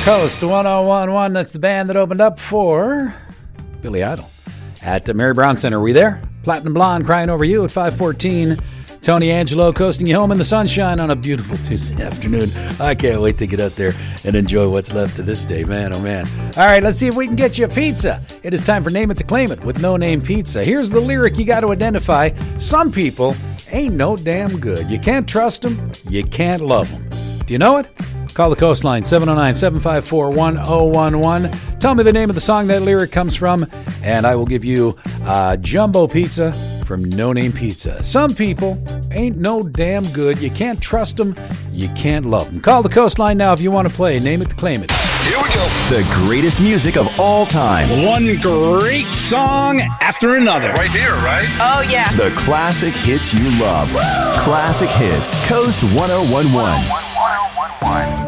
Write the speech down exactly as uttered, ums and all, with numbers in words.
Coast one oh one point one. That's the band that opened up for Billy Idol at uh, Mary Brown Center. Are we there? Platinum Blonde, Crying Over You at five fourteen. Tony Angelo coasting you home in the sunshine on a beautiful Tuesday afternoon. I can't wait to get out there and enjoy what's left of this day. Man, oh man. All right, let's see if we can get you a pizza. It is time for Name It to Claim It with No Name Pizza. Here's the lyric you got to identify. Some people ain't no damn good. You can't trust them. You can't love them. Do you know it? Call the Coastline, seven oh nine, seven five four, one oh one one. Tell me the name of the song that lyric comes from, and I will give you a jumbo pizza from No Name Pizza. Some people ain't no damn good. You can't trust them. You can't love them. Call the Coastline now if you want to play. Name it to claim it. Here we go. The greatest music of all time. One great song after another. Right here, right? Oh, yeah. The classic hits you love. Classic Hits, Coast one oh one point one.